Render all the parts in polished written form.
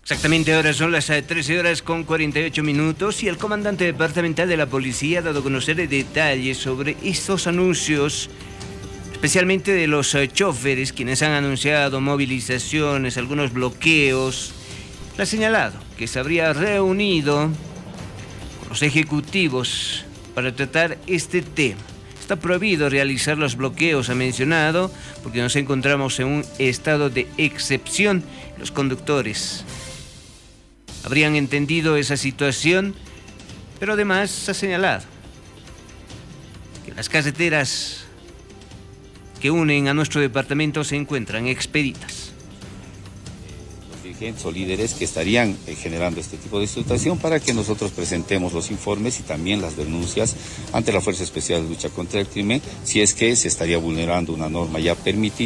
Exactamente, ahora son las 13 horas con 48 minutos y el comandante departamental de la policía ha dado a conocer detalles sobre estos anuncios, especialmente de los choferes, quienes han anunciado movilizaciones, algunos bloqueos. Le ha señalado que se habría reunido con los ejecutivos para tratar este tema. Está prohibido realizar los bloqueos, ha mencionado, porque nos encontramos en un estado de excepción. Los conductores habrían entendido esa situación, pero además ha señalado que las carreteras que unen a nuestro departamento se encuentran expeditas. Dirigentes o líderes que estarían generando este tipo de situación para que nosotros presentemos los informes y también las denuncias ante la Fuerza Especial de Lucha contra el Crimen, si es que se estaría vulnerando una norma ya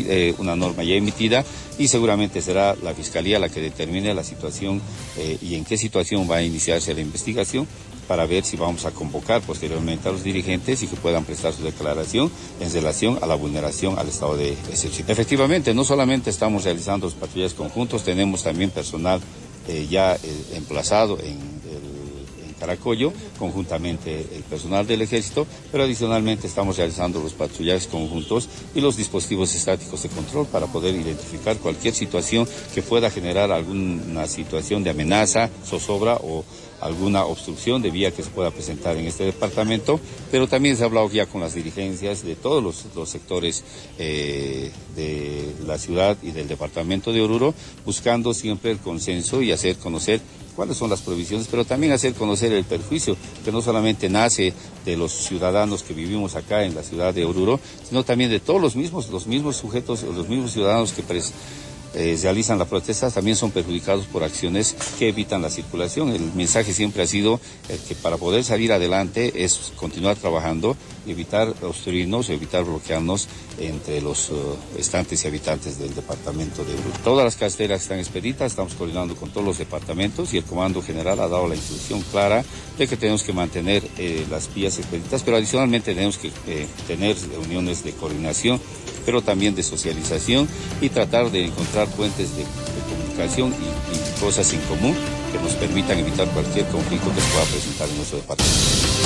emitida, y seguramente será la Fiscalía la que determine la situación y en qué situación va a iniciarse la investigación, para ver si vamos a convocar posteriormente a los dirigentes y que puedan prestar su declaración en relación a la vulneración al estado de excepción. Efectivamente, no solamente estamos realizando los patrullas conjuntos, tenemos también personal ya emplazado en Caracollo, conjuntamente el personal del Ejército, pero adicionalmente estamos realizando los patrullajes conjuntos y los dispositivos estáticos de control para poder identificar cualquier situación que pueda generar alguna situación de amenaza, zozobra o alguna obstrucción de vía que se pueda presentar en este departamento, pero también se ha hablado ya con las dirigencias de todos los sectores de la ciudad y del departamento de Oruro, buscando siempre el consenso y hacer conocer cuáles son las provisiones, pero también hacer conocer el perjuicio que no solamente nace de los ciudadanos que vivimos acá en la ciudad de Oruro, sino también de todos los mismos sujetos, los mismos ciudadanos que realizan la protesta, también son perjudicados por acciones que evitan la circulación. El mensaje siempre ha sido que para poder salir adelante es continuar trabajando, evitar obstruirnos, evitar bloquearnos entre los estantes y habitantes del departamento de Oruro. Todas las carreteras están expeditas, estamos coordinando con todos los departamentos y el Comando General ha dado la instrucción clara de que tenemos que mantener las vías expeditas, pero adicionalmente tenemos que tener reuniones de coordinación, pero también de socialización y tratar de encontrar puentes de comunicación y cosas en común que nos permitan evitar cualquier conflicto que se pueda presentar en nuestro departamento.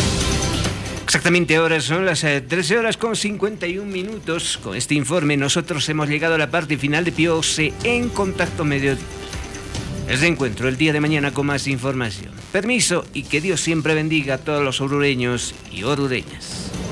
Exactamente, ahora son las 13 horas con 51 minutos. Con este informe nosotros hemos llegado a la parte final de Pio-C en Contacto Mediodía. Les reencuentro el día de mañana con más información. Permiso y que Dios siempre bendiga a todos los orureños y orureñas.